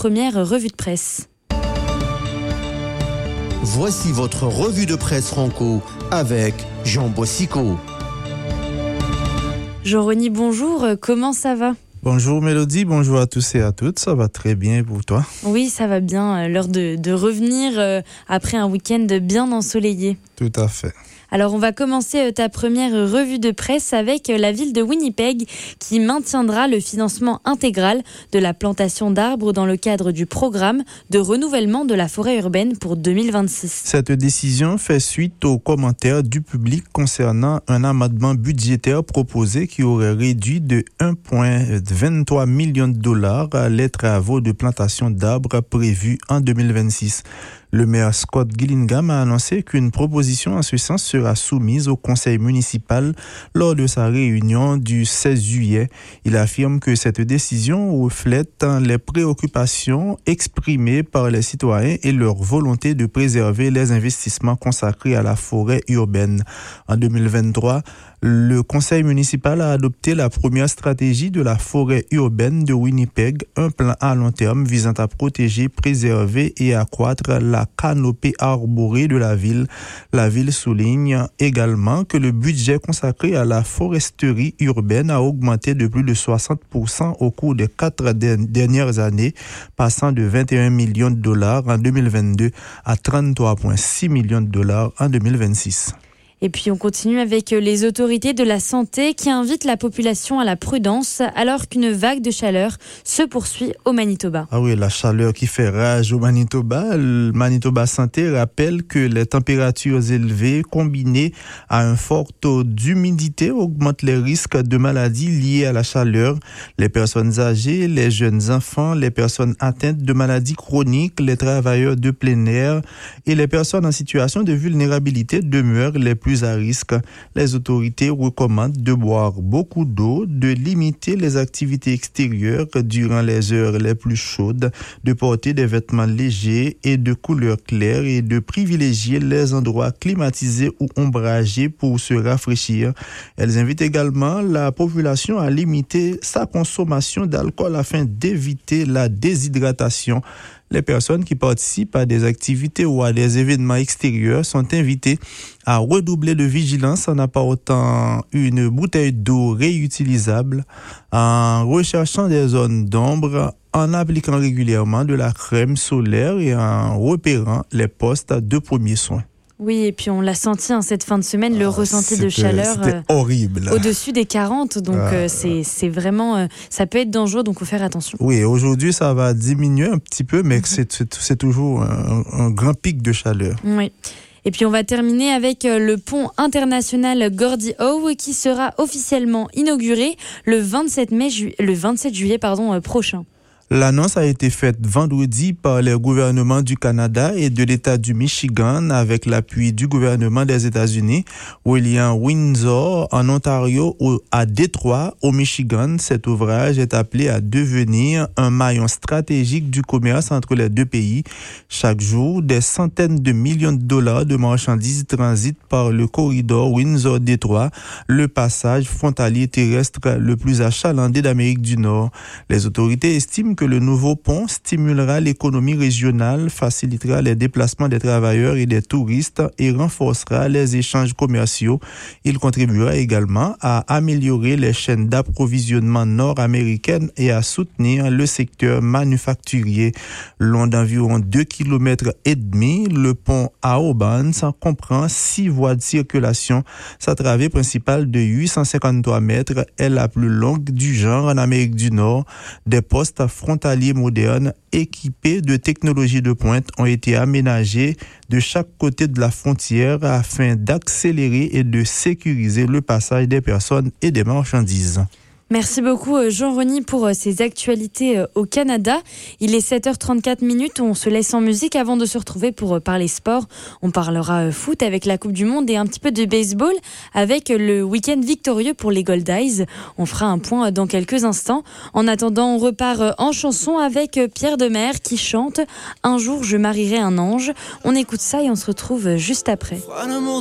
première revue de presse. Voici votre revue de presse franco avec Jean Bossico. Jean-Rony, bonjour, comment ça va ? Bonjour Mélodie, bonjour à tous et à toutes, ça va très bien pour toi ? Oui, ça va bien, l'heure de revenir après un week-end bien ensoleillé. Tout à fait. Alors on va commencer ta première revue de presse avec la ville de Winnipeg qui maintiendra le financement intégral de la plantation d'arbres dans le cadre du programme de renouvellement de la forêt urbaine pour 2026. Cette décision fait suite aux commentaires du public concernant un amendement budgétaire proposé qui aurait réduit de 1,23 million de dollars les travaux de plantation d'arbres prévus en 2026. Le maire Scott Gillingham a annoncé qu'une proposition en ce sens sera soumise au conseil municipal lors de sa réunion du 16 juillet. Il affirme que cette décision reflète les préoccupations exprimées par les citoyens et leur volonté de préserver les investissements consacrés à la forêt urbaine. En 2023, le conseil municipal a adopté la première stratégie de la forêt urbaine de Winnipeg, un plan à long terme visant à protéger, préserver et accroître la canopée arborée de la ville. La ville souligne également que le budget consacré à la foresterie urbaine a augmenté de plus de 60% au cours des 4 dernières années, passant de 21 millions de dollars en 2022 à 33,6 millions de dollars en 2026. Et puis on continue avec les autorités de la santé qui invitent la population à la prudence alors qu'une vague de chaleur se poursuit au Manitoba. Ah oui, la chaleur qui fait rage au Manitoba. Le Manitoba Santé rappelle que les températures élevées combinées à un fort taux d'humidité augmentent les risques de maladies liées à la chaleur. Les personnes âgées, les jeunes enfants, les personnes atteintes de maladies chroniques, les travailleurs de plein air et les personnes en situation de vulnérabilité demeurent les plus à risque. Les autorités recommandent de boire beaucoup d'eau, de limiter les activités extérieures durant les heures les plus chaudes, de porter des vêtements légers et de couleur claire et de privilégier les endroits climatisés ou ombragés pour se rafraîchir. Elles invitent également la population à limiter sa consommation d'alcool afin d'éviter la déshydratation. Les personnes qui participent à des activités ou à des événements extérieurs sont invitées à redoubler de vigilance en apportant une bouteille d'eau réutilisable, en recherchant des zones d'ombre, en appliquant régulièrement de la crème solaire et en repérant les postes de premiers soins. Oui, et puis on l'a senti cette fin de semaine, le ressenti de chaleur horrible. Au-dessus des 40, donc c'est vraiment, ça peut être dangereux, donc il faut faire attention. Oui, aujourd'hui ça va diminuer un petit peu, mais c'est toujours un grand pic de chaleur. Oui. Et puis on va terminer avec le pont international Gordie Howe qui sera officiellement inauguré le 27 juillet prochain. L'annonce a été faite vendredi par les gouvernements du Canada et de l'État du Michigan avec l'appui du gouvernement des États-Unis. Reliant Windsor en Ontario à Détroit au Michigan, cet ouvrage est appelé à devenir un maillon stratégique du commerce entre les deux pays. Chaque jour, des centaines de millions de dollars de marchandises transitent par le corridor Windsor-Détroit, le passage frontalier terrestre le plus achalandé d'Amérique du Nord. Les autorités estiment que le nouveau pont stimulera l'économie régionale, facilitera les déplacements des travailleurs et des touristes et renforcera les échanges commerciaux. Il contribuera également à améliorer les chaînes d'approvisionnement nord-américaines et à soutenir le secteur manufacturier. Long d'environ 2,5 km, le pont à Auburn comprend 6 voies de circulation. Sa travée principale de 853 mètres est la plus longue du genre en Amérique du Nord. Des postes frontaliers modernes équipés de technologies de pointe ont été aménagés de chaque côté de la frontière afin d'accélérer et de sécuriser le passage des personnes et des marchandises. Merci beaucoup Jean-Rony pour ces actualités au Canada. Il est 7h34, on se laisse en musique avant de se retrouver pour parler sport. On parlera foot avec la Coupe du Monde et un petit peu de baseball avec le week-end victorieux pour les Goldies. On fera un point dans quelques instants. En attendant, on repart en chanson avec Pierre Demers qui chante « Un jour je marierai un ange ». On écoute ça et on se retrouve juste après.